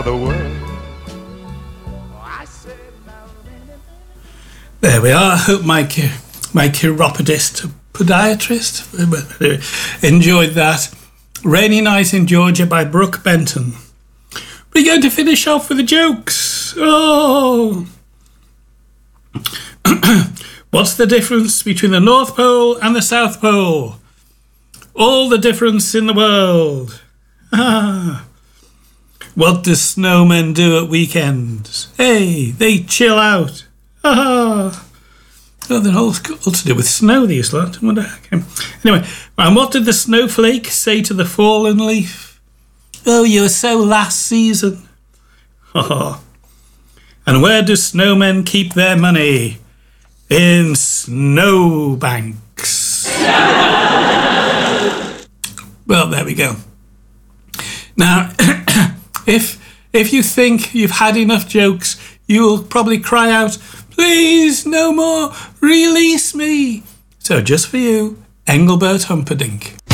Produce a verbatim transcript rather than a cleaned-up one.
the world. There we are. I hope my, my chiropodist, podiatrist, enjoyed that. Rainy Night in Georgia by Brooke Benton. We're going to finish off with the jokes. Oh. What's the difference between the North Pole and the South Pole? All the difference in the world. Ah. What do snowmen do at weekends? Hey, they chill out. Ah. Oh, they're all, all to do with snow, these lot. I wonder. Okay. Anyway, and what did the snowflake say to the fallen leaf? Oh, you were so last season. Oh. And where do snowmen keep their money? In snowbanks. Well, there we go. Now, if if you think you've had enough jokes, you'll probably cry out, please, no more, release me. So just for you, Engelbert Humperdinck.